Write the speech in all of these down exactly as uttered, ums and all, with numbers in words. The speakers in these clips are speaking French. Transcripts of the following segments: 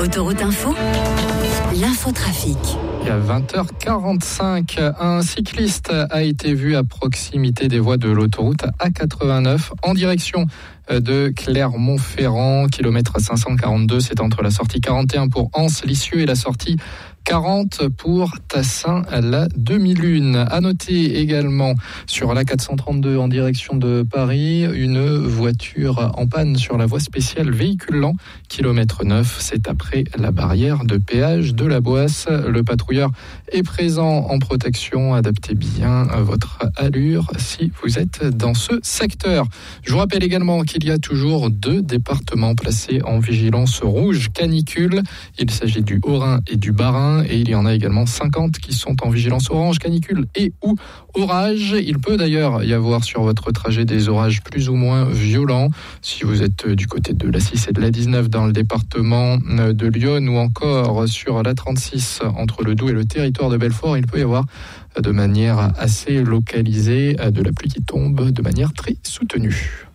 Autoroute Info, l'infotrafic. Et à vingt heures quarante-cinq, un cycliste a été vu à proximité des voies de l'autoroute A quatre-vingt-neuf en direction de Clermont-Ferrand, kilomètre cinq cent quarante-deux. C'est entre la sortie quarante et un pour Anse-Lisieux et la sortie quarante pour Tassin-la-Demi-Lune. À noter également sur l'A quatre cent trente-deux en direction de Paris, une voiture en panne sur la voie spéciale véhicule lent, kilomètre neuf. C'est après la barrière de péage de la Boisse. Le patrouilleur est présent en protection. Adaptez bien votre allure si vous êtes dans ce secteur. Je vous rappelle également qu'il y a toujours deux départements placés en vigilance rouge canicule. Il s'agit du Haut-Rhin et du Bas-Rhin. Et il y en a également cinquante qui sont en vigilance orange, canicule et ou orage. Il peut d'ailleurs y avoir sur votre trajet des orages plus ou moins violents. Si vous êtes du côté de l'A six et de l'A dix-neuf dans le département de Lyon ou encore sur l'A trente-six entre le Doubs et le territoire de Belfort, il peut y avoir de manière assez localisée de la pluie qui tombe de manière très soutenue.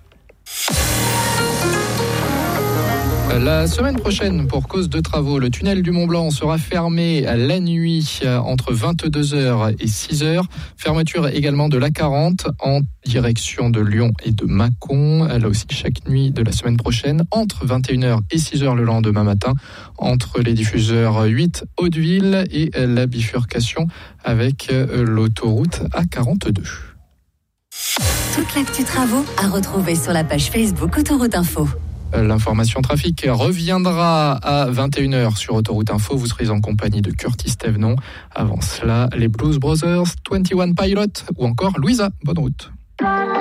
La semaine prochaine, pour cause de travaux, le tunnel du Mont-Blanc sera fermé la nuit entre vingt-deux heures et six heures. Fermeture également de l'A quarante en direction de Lyon et de Mâcon. Là aussi, chaque nuit de la semaine prochaine, entre vingt et une heures et six heures le lendemain matin, entre les diffuseurs huit Hauteville et la bifurcation avec l'autoroute A quarante-deux. Toute l'actu travaux à retrouver sur la page Facebook Autoroute Info. L'information trafic reviendra à vingt et une heures sur Autoroute Info. Vous serez en compagnie de Curtis Thévenon. Avant cela, les Blues Brothers, vingt et un Pilots ou encore Louisa. Bonne route.